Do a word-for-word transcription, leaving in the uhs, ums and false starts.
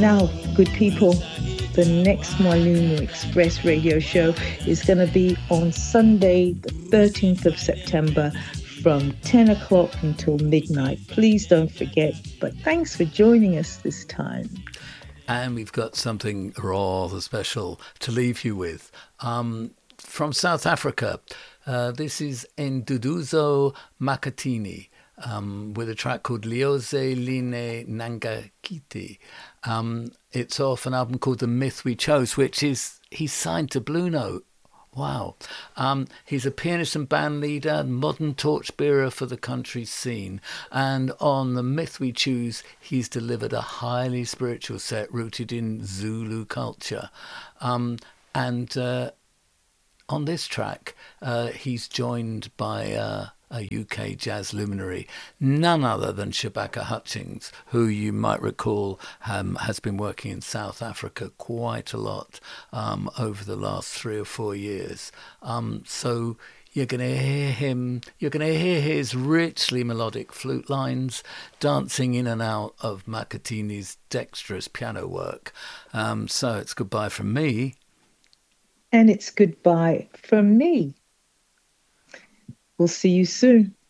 Now, good people, the next Mwalimu Express radio show is going to be on Sunday, the thirteenth of September from ten o'clock until midnight. Please don't forget. But thanks for joining us this time. And we've got something rather special to leave you with. Um, from South Africa, uh, this is Nduduzo Makhathini. Um, with a track called Lioze Line Nangakiti. Um, it's off an album called The Myth We Chose, which is, he's signed to Blue Note. Wow. Um, he's a pianist and band leader, modern torchbearer for the country scene. And on The Myth We Choose, he's delivered a highly spiritual set rooted in Zulu culture. Um, and uh, on this track, uh, he's joined by... Uh, a U K jazz luminary, none other than Shabaka Hutchings, who you might recall um, has been working in South Africa quite a lot um, over the last three or four years. Um, so you're going to hear him, you're going to hear his richly melodic flute lines dancing in and out of Makhathini's dexterous piano work. Um, so it's goodbye from me. And it's goodbye from me. We'll see you soon.